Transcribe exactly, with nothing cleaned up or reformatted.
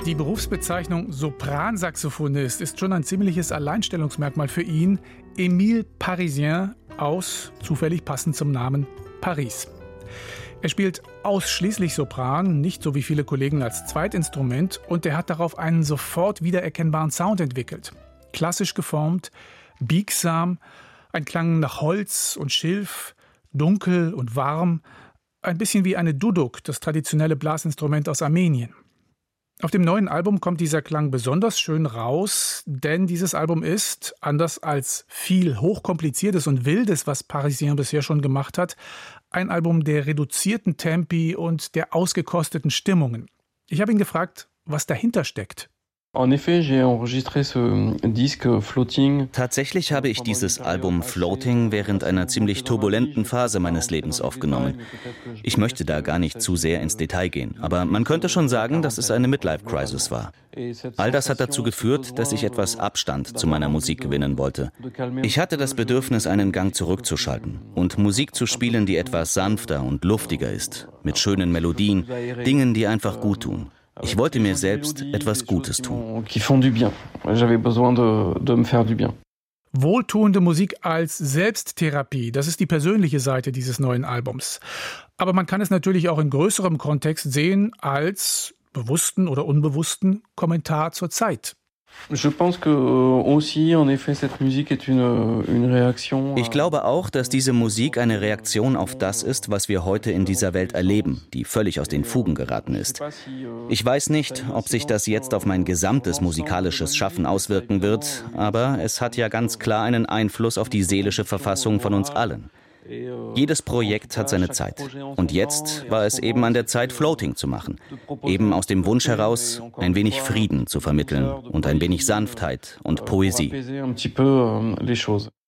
Die Berufsbezeichnung Sopransaxophonist ist schon ein ziemliches Alleinstellungsmerkmal für ihn. Émile Parisien aus, zufällig passend zum Namen, Paris. Er spielt ausschließlich Sopran, nicht so wie viele Kollegen als Zweitinstrument, und er hat darauf einen sofort wiedererkennbaren Sound entwickelt. Klassisch geformt, biegsam, ein Klang nach Holz und Schilf, dunkel und warm, ein bisschen wie eine Duduk, das traditionelle Blasinstrument aus Armenien. Auf dem neuen Album kommt dieser Klang besonders schön raus, denn dieses Album ist, anders als viel Hochkompliziertes und Wildes, was Parisien bisher schon gemacht hat, ein Album der reduzierten Tempi und der ausgekosteten Stimmungen. Ich habe ihn gefragt, was dahinter steckt. Tatsächlich habe ich dieses Album Floating während einer ziemlich turbulenten Phase meines Lebens aufgenommen. Ich möchte da gar nicht zu sehr ins Detail gehen, aber man könnte schon sagen, dass es eine Midlife-Crisis war. All das hat dazu geführt, dass ich etwas Abstand zu meiner Musik gewinnen wollte. Ich hatte das Bedürfnis, einen Gang zurückzuschalten und Musik zu spielen, die etwas sanfter und luftiger ist, mit schönen Melodien, Dingen, die einfach gut tun. Ich wollte mir selbst etwas Gutes tun. Wohltuende Musik als Selbsttherapie, das ist die persönliche Seite dieses neuen Albums. Aber man kann es natürlich auch in größerem Kontext sehen als bewussten oder unbewussten Kommentar zur Zeit. Ich glaube auch, dass diese Musik eine Reaktion auf das ist, was wir heute in dieser Welt erleben, die völlig aus den Fugen geraten ist. Ich weiß nicht, ob sich das jetzt auf mein gesamtes musikalisches Schaffen auswirken wird, aber es hat ja ganz klar einen Einfluss auf die seelische Verfassung von uns allen. Jedes Projekt hat seine Zeit. Und jetzt war es eben an der Zeit, Floating zu machen. Eben aus dem Wunsch heraus, ein wenig Frieden zu vermitteln und ein wenig Sanftheit und Poesie.